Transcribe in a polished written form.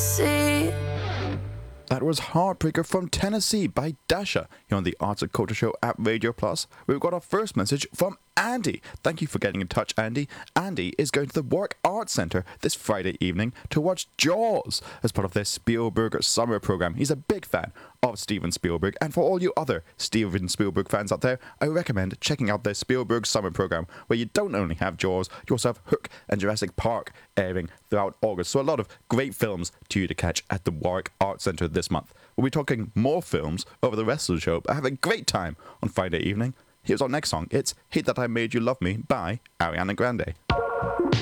See. That was Heartbreaker from Tennessee by Dasha here on the Arts and Culture Show at Radio Plus. We've got our first message from Andy. Thank you for getting in touch, Andy. Andy is going to the Warwick Arts Centre this Friday evening to watch Jaws as part of their Spielberg summer program. He's a big fan of Steven Spielberg, and for all you other Steven Spielberg fans out there, I recommend checking out their Spielberg summer program, where you don't only have Jaws, you also have Hook and Jurassic Park airing throughout August. So a lot of great films to you to catch at the Warwick Arts Centre this month. We'll be talking more films over the rest of the show, but have a great time on Friday evening. Here's our next song. It's Hate That I Made You Love Me by Ariana Grande.